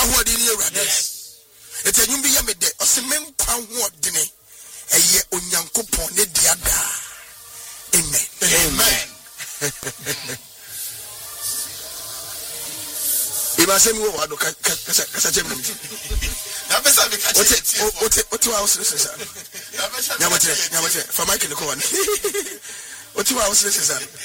what in your it's a new be a mede or cement pound what dinner a year on young coupon the diada. Amen. Amen. If I say me what do catch him. What 2 hours listen, sir? From Mike in the corner. What 2 hours listen, sir?